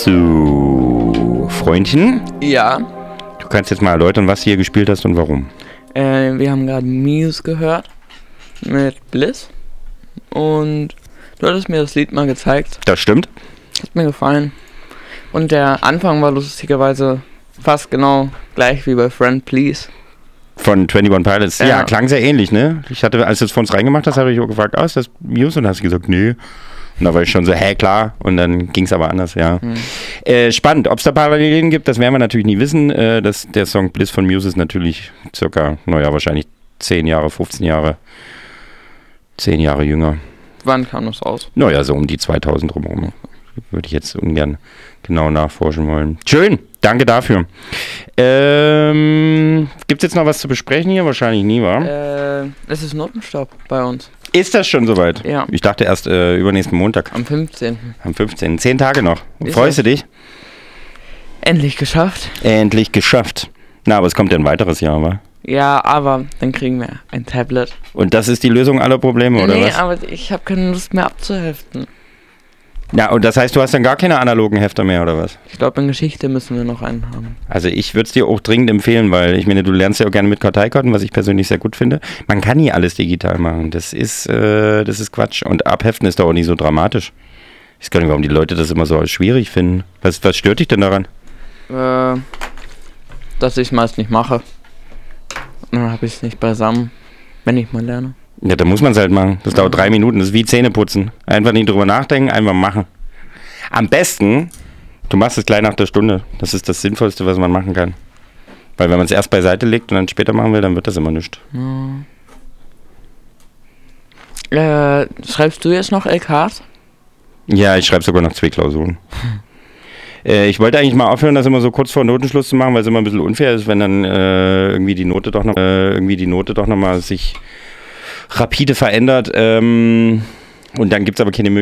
So, Freundchen, Ja, du kannst jetzt mal erläutern, was du hier gespielt hast und warum. wir haben gerade Muse gehört mit Bliss und du hattest mir das Lied mal gezeigt. Das stimmt. Hat mir gefallen. Und der Anfang war lustigerweise fast genau gleich wie bei Friend Please. Von 21 Pilots. Ja, klang sehr ähnlich, ne? Ich hatte, als du es von uns reingemacht hast, habe ich auch gefragt, ist das Muse? Und dann hast du gesagt, nee. Und da war ich schon so, klar. Und dann ging es aber anders, ja. Spannend. Ob es da Parallelen gibt, das werden wir natürlich nie wissen. Der Song Bliss von Muse ist natürlich circa, wahrscheinlich 10 Jahre, 15 Jahre, 10 Jahre jünger. Wann kam das raus? So um die 2000 drumherum. Würde ich jetzt ungern genau nachforschen wollen. Schön, danke dafür. Gibt es jetzt noch was zu besprechen hier? Wahrscheinlich nie, wa? Es ist Notenstopp bei uns. Ist das schon soweit? Ja. Ich dachte erst übernächsten Montag. Am 15. Am 15. 10 Tage noch. Ist Freust du dich? Endlich geschafft. Endlich geschafft. Na, aber es kommt ja ein weiteres Jahr, wa? Ja, aber dann kriegen wir ein Tablet. Und das ist die Lösung aller Probleme, oder was? Nee, aber ich habe keine Lust mehr abzuheften. Ja, und das heißt, du hast dann gar keine analogen Hefter mehr, oder was? Ich glaube, in Geschichte müssen wir noch einen haben. Also ich würde es dir auch dringend empfehlen, weil ich meine, du lernst ja auch gerne mit Karteikarten, was ich persönlich sehr gut finde. Man kann nie alles digital machen. Das ist Quatsch. Und abheften ist doch auch nicht so dramatisch. Ich weiß gar nicht, warum die Leute das immer so schwierig finden. Was stört dich denn daran? Dass ich es meist nicht mache. Und dann habe ich es nicht beisammen, wenn ich mal lerne. Ja, da muss man es halt machen. Das dauert 3 Minuten. Das ist wie Zähneputzen. Einfach nicht drüber nachdenken, einfach machen. Am besten, du machst es gleich nach der Stunde. Das ist das Sinnvollste, was man machen kann. Weil wenn man es erst beiseite legt und dann später machen will, dann wird das immer nichts. Schreibst du jetzt noch LKs? Ja, ich schreibe sogar noch 2 Klausuren. Ich wollte eigentlich mal aufhören, das immer so kurz vor Notenschluss zu machen, weil es immer ein bisschen unfair ist, wenn dann irgendwie die Note doch noch mal sich rapide verändert. Und dann gibt es aber keine Möglichkeit.